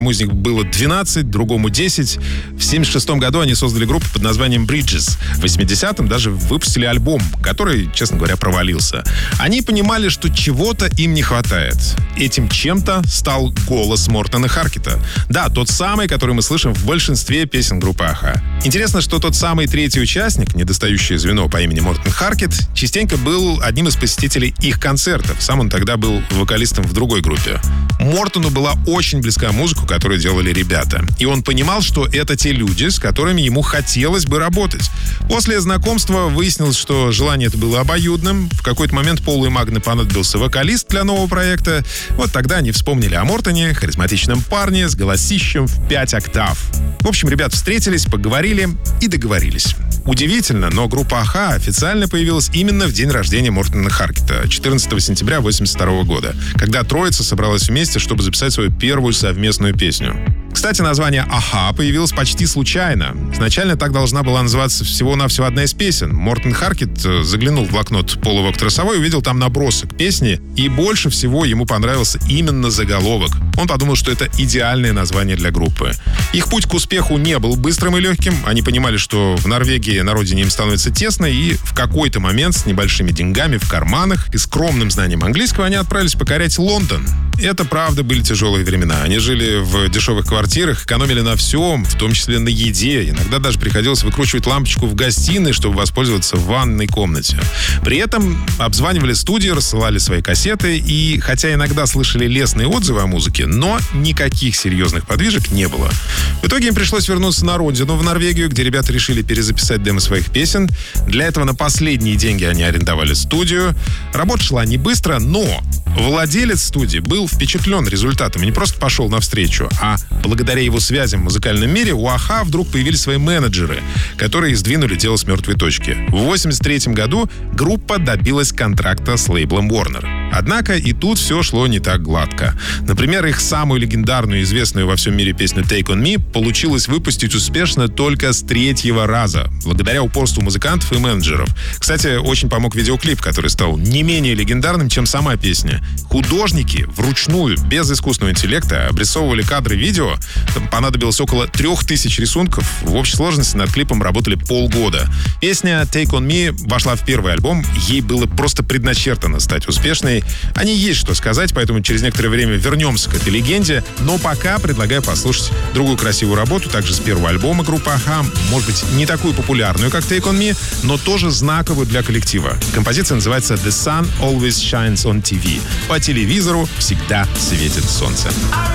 из них было 12, другому 10. В 1976 году они создали группу под названием Bridges. В 80-м даже выпустили альбом, который, честно говоря, провалился. Они понимали, что чего-то им не хватает. Этим чем-то стал голос Мортона Харкета. Да, тот самый, который мы слышим в большинстве песен группы А.Ха. Интересно, что тот самый третий участник, недостающее звено по имени Мортон Харкет, частенько был одним из посетителей их концертов. Сам он тогда был вокалистом в другой группе. Мортону была очень близка музыка, которую делали ребята. И он понимал, что это те люди, с которыми ему хотелось бы работать. После знакомства выяснилось, что желание это было обоюдным. В какой-то момент Полу и Магне понадобился вокалист для нового проекта. Вот тогда они вспомнили о Мортоне, харизматичном парне с голосищем в 5 октав. В общем, ребята встретились, поговорили и договорились. Удивительно, но группа А.Ха официально появилась именно в день рождения Мортона Харкета, 14 сентября 1982 года, когда троица собралась вместе, чтобы записать свою первую совместную песню. Кстати, название А.Ха появилось почти случайно. Изначально так должна была называться всего-навсего одна из песен. Мортон Харкет заглянул в блокнот Пола Воктора-Совой и увидел там набросок песни, и больше всего ему понравился именно заголовок. Он подумал, что это идеальное название для группы. Их путь к успеху не был быстрым и легким. Они понимали, что в Норвегии на родине им становится тесно, и в какой-то момент с небольшими деньгами в карманах и скромным знанием английского они отправились покорять Лондон. Это, правда, были тяжелые времена. Они жили в дешевых квартирах, экономили на всем, в том числе на еде. Иногда даже приходилось выкручивать лампочку в гостиной, чтобы воспользоваться в ванной комнате. При этом обзванивали студии, рассылали свои кассеты, и хотя иногда слышали лестные отзывы о музыке, но никаких серьезных подвижек не было. В итоге им пришлось вернуться на родину, в Норвегию, где ребята решили перезаписать демо своих песен. Для этого на последние деньги они арендовали студию. Работа шла не быстро, но владелец студии был впечатлен результатом и не просто пошел навстречу, а благодаря его связям в музыкальном мире у А.Ха вдруг появились свои менеджеры, которые сдвинули дело с мертвой точки. В 1983 году группа добилась контракта с лейблом Warner. Однако и тут все шло не так гладко. Например, их самую легендарную и известную во всем мире песню «Take on Me» получилось выпустить успешно только с 3-го раза, благодаря упорству музыкантов и менеджеров. Кстати, очень помог видеоклип, который стал не менее легендарным, чем сама песня. Художники вручную, без искусственного интеллекта, обрисовывали кадры видео. Там понадобилось около 3000 рисунков. В общей сложности над клипом работали полгода. Песня «Take on Me» вошла в первый альбом. Ей было просто предначертано стать успешной. О ней есть что сказать, поэтому через некоторое время вернемся к этой легенде. Но пока предлагаю послушать другую красивую работу, также с первого альбома группы А.Ха. Может быть, не такую популярную, как «Take on Me», но тоже знаковую для коллектива. Композиция называется «The Sun Always Shines on TV». По телевизору всегда светит солнце.